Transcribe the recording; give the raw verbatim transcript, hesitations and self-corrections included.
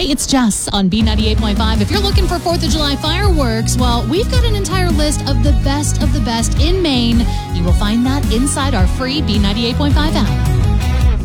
Hey, it's Jess on B ninety-eight point five. If you're looking for fourth of July fireworks, well, we've got an entire list of the best of the best in Maine. You will find that inside our free B ninety-eight point five app.